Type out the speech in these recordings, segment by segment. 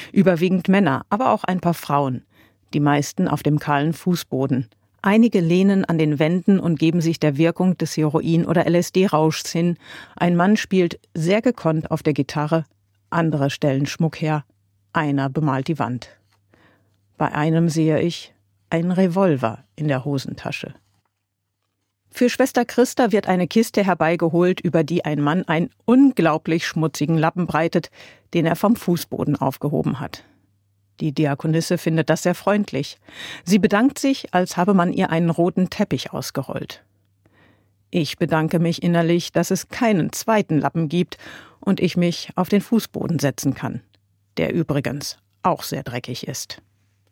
Überwiegend Männer, aber auch ein paar Frauen. Die meisten auf dem kahlen Fußboden. Einige lehnen an den Wänden und geben sich der Wirkung des Heroin- oder LSD-Rauschs hin. Ein Mann spielt sehr gekonnt auf der Gitarre. Andere stellen Schmuck her. Einer bemalt die Wand. Bei einem sehe ich einen Revolver in der Hosentasche. Für Schwester Christa wird eine Kiste herbeigeholt, über die ein Mann einen unglaublich schmutzigen Lappen breitet, den er vom Fußboden aufgehoben hat. Die Diakonisse findet das sehr freundlich. Sie bedankt sich, als habe man ihr einen roten Teppich ausgerollt. Ich bedanke mich innerlich, dass es keinen zweiten Lappen gibt und ich mich auf den Fußboden setzen kann, der übrigens auch sehr dreckig ist.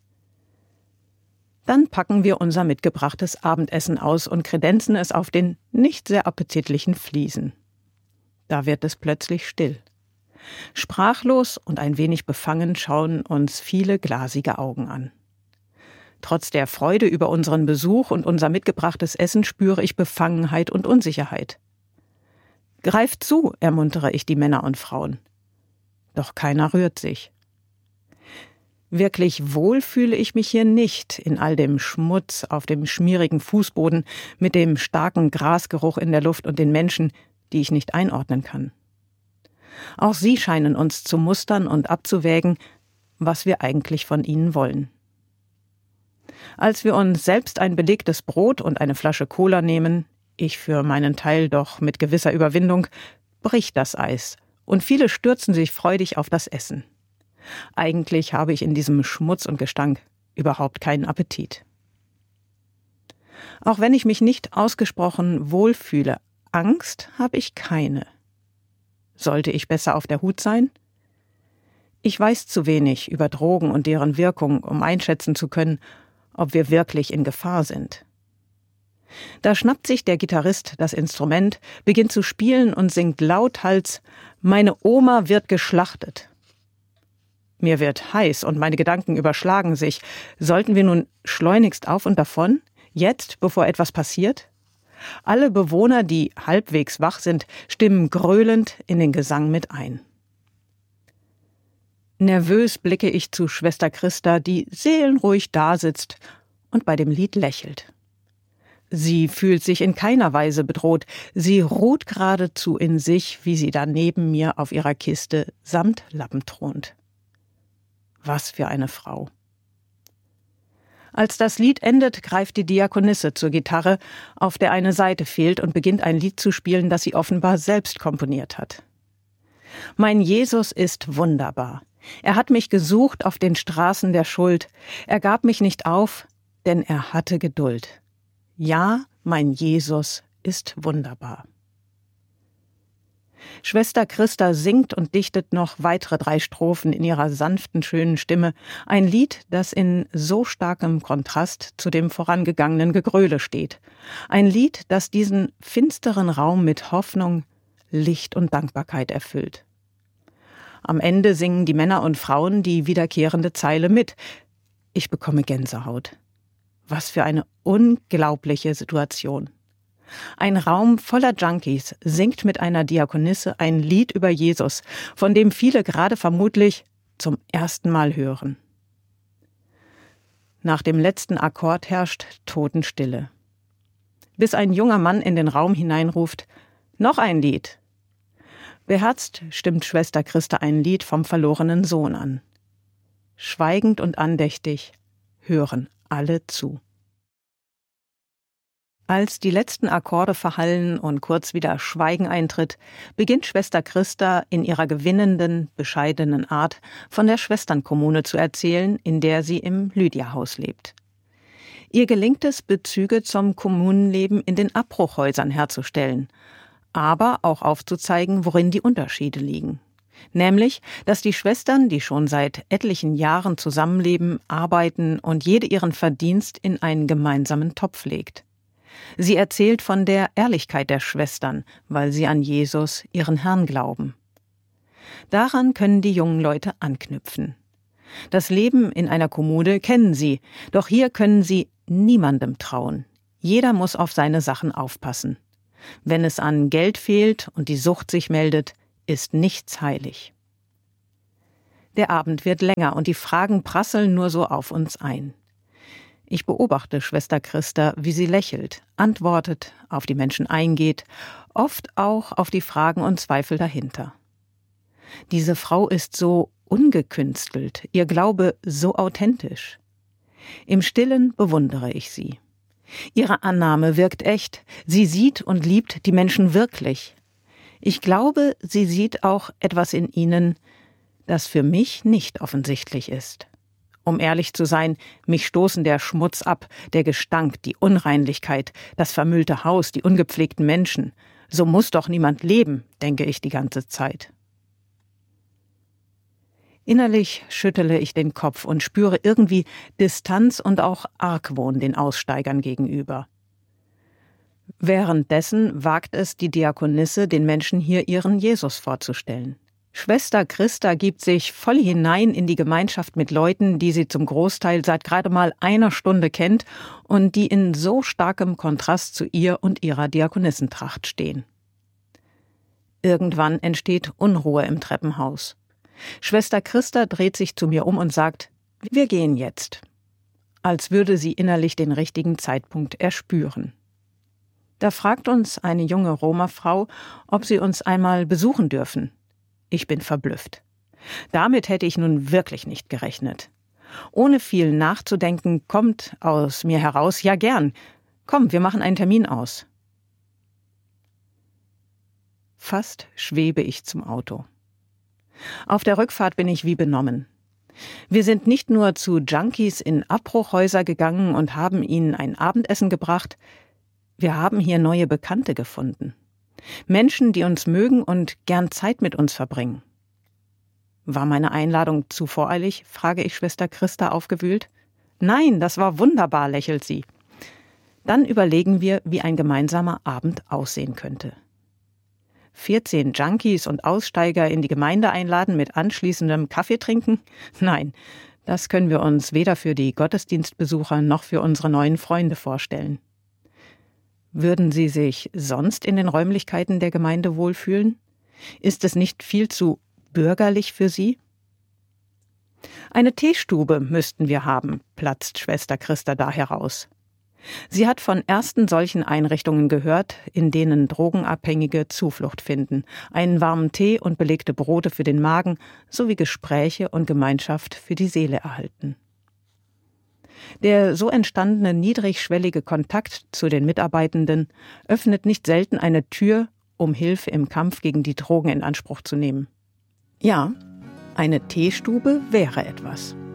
Dann packen wir unser mitgebrachtes Abendessen aus und kredenzen es auf den nicht sehr appetitlichen Fliesen. Da wird es plötzlich still. Sprachlos und ein wenig befangen schauen uns viele glasige Augen an. Trotz der Freude über unseren Besuch und unser mitgebrachtes Essen spüre ich Befangenheit und Unsicherheit. »Greift zu«, ermuntere ich die Männer und Frauen. Doch keiner rührt sich. Wirklich wohl fühle ich mich hier nicht, in all dem Schmutz auf dem schmierigen Fußboden, mit dem starken Grasgeruch in der Luft und den Menschen, die ich nicht einordnen kann. Auch sie scheinen uns zu mustern und abzuwägen, was wir eigentlich von ihnen wollen. Als wir uns selbst ein belegtes Brot und eine Flasche Cola nehmen, ich für meinen Teil doch mit gewisser Überwindung, bricht das Eis und viele stürzen sich freudig auf das Essen. Eigentlich habe ich in diesem Schmutz und Gestank überhaupt keinen Appetit. Auch wenn ich mich nicht ausgesprochen wohlfühle, Angst habe ich keine. Sollte ich besser auf der Hut sein? Ich weiß zu wenig über Drogen und deren Wirkung, um einschätzen zu können, ob wir wirklich in Gefahr sind. Da schnappt sich der Gitarrist das Instrument, beginnt zu spielen und singt lauthals: »Meine Oma wird geschlachtet.« Mir wird heiß und meine Gedanken überschlagen sich. Sollten wir nun schleunigst auf und davon? Jetzt, bevor etwas passiert? Alle Bewohner, die halbwegs wach sind, stimmen gröhlend in den Gesang mit ein. Nervös blicke ich zu Schwester Christa, die seelenruhig dasitzt und bei dem Lied lächelt. Sie fühlt sich in keiner Weise bedroht. Sie ruht geradezu in sich, wie sie da neben mir auf ihrer Kiste samt Lappen thront. Was für eine Frau! Als das Lied endet, greift die Diakonisse zur Gitarre, auf der eine Seite fehlt, und beginnt ein Lied zu spielen, das sie offenbar selbst komponiert hat. Mein Jesus ist wunderbar. Er hat mich gesucht auf den Straßen der Schuld. Er gab mich nicht auf, denn er hatte Geduld. Ja, mein Jesus ist wunderbar. Schwester Christa singt und dichtet noch weitere 3 Strophen in ihrer sanften, schönen Stimme. Ein Lied, das in so starkem Kontrast zu dem vorangegangenen Gegröle steht. Ein Lied, das diesen finsteren Raum mit Hoffnung, Licht und Dankbarkeit erfüllt. Am Ende singen die Männer und Frauen die wiederkehrende Zeile mit. Ich bekomme Gänsehaut. Was für eine unglaubliche Situation. Ein Raum voller Junkies singt mit einer Diakonisse ein Lied über Jesus, von dem viele gerade vermutlich zum ersten Mal hören. Nach dem letzten Akkord herrscht Totenstille. Bis ein junger Mann in den Raum hineinruft: »Noch ein Lied!« Beherzt stimmt Schwester Christa ein Lied vom verlorenen Sohn an. Schweigend und andächtig hören alle zu. Als die letzten Akkorde verhallen und kurz wieder Schweigen eintritt, beginnt Schwester Christa in ihrer gewinnenden, bescheidenen Art von der Schwesternkommune zu erzählen, in der sie im Lydiahaus lebt. Ihr gelingt es, Bezüge zum Kommunenleben in den Abbruchhäusern herzustellen, aber auch aufzuzeigen, worin die Unterschiede liegen. Nämlich, dass die Schwestern, die schon seit etlichen Jahren zusammenleben, arbeiten und jede ihren Verdienst in einen gemeinsamen Topf legt. Sie erzählt von der Ehrlichkeit der Schwestern, weil sie an Jesus, ihren Herrn, glauben. Daran können die jungen Leute anknüpfen. Das Leben in einer Kommune kennen sie, doch hier können sie niemandem trauen. Jeder muss auf seine Sachen aufpassen. Wenn es an Geld fehlt und die Sucht sich meldet, ist nichts heilig. Der Abend wird länger und die Fragen prasseln nur so auf uns ein. Ich beobachte Schwester Christa, wie sie lächelt, antwortet, auf die Menschen eingeht, oft auch auf die Fragen und Zweifel dahinter. Diese Frau ist so ungekünstelt, ihr Glaube so authentisch. Im Stillen bewundere ich sie. Ihre Annahme wirkt echt. Sie sieht und liebt die Menschen wirklich. Ich glaube, sie sieht auch etwas in ihnen, das für mich nicht offensichtlich ist. Um ehrlich zu sein, mich stoßen der Schmutz ab, der Gestank, die Unreinlichkeit, das vermüllte Haus, die ungepflegten Menschen. So muss doch niemand leben, denke ich die ganze Zeit. Innerlich schüttele ich den Kopf und spüre irgendwie Distanz und auch Argwohn den Aussteigern gegenüber. Währenddessen wagt es die Diakonisse, den Menschen hier ihren Jesus vorzustellen. Schwester Christa gibt sich voll hinein in die Gemeinschaft mit Leuten, die sie zum Großteil seit gerade mal einer Stunde kennt und die in so starkem Kontrast zu ihr und ihrer Diakonissentracht stehen. Irgendwann entsteht Unruhe im Treppenhaus. Schwester Christa dreht sich zu mir um und sagt, wir gehen jetzt, als würde sie innerlich den richtigen Zeitpunkt erspüren. Da fragt uns eine junge Roma-Frau, ob sie uns einmal besuchen dürfen. Ich bin verblüfft. Damit hätte ich nun wirklich nicht gerechnet. Ohne viel nachzudenken, kommt aus mir heraus, ja gern, komm, wir machen einen Termin aus. Fast schwebe ich zum Auto. Auf der Rückfahrt bin ich wie benommen. Wir sind nicht nur zu Junkies in Abbruchhäuser gegangen und haben ihnen ein Abendessen gebracht, wir haben hier neue Bekannte gefunden. Menschen, die uns mögen und gern Zeit mit uns verbringen. War meine Einladung zu voreilig, frage ich Schwester Christa aufgewühlt. Nein, das war wunderbar, lächelt sie. Dann überlegen wir, wie ein gemeinsamer Abend aussehen könnte. 14 Junkies und Aussteiger in die Gemeinde einladen mit anschließendem Kaffee trinken? Nein, das können wir uns weder für die Gottesdienstbesucher noch für unsere neuen Freunde vorstellen. Würden Sie sich sonst in den Räumlichkeiten der Gemeinde wohlfühlen? Ist es nicht viel zu bürgerlich für Sie? Eine Teestube müssten wir haben, platzt Schwester Christa da heraus. Sie hat von ersten solchen Einrichtungen gehört, in denen Drogenabhängige Zuflucht finden, einen warmen Tee und belegte Brote für den Magen sowie Gespräche und Gemeinschaft für die Seele erhalten. Der so entstandene niedrigschwellige Kontakt zu den Mitarbeitenden öffnet nicht selten eine Tür, um Hilfe im Kampf gegen die Drogen in Anspruch zu nehmen. Ja, eine Teestube wäre etwas.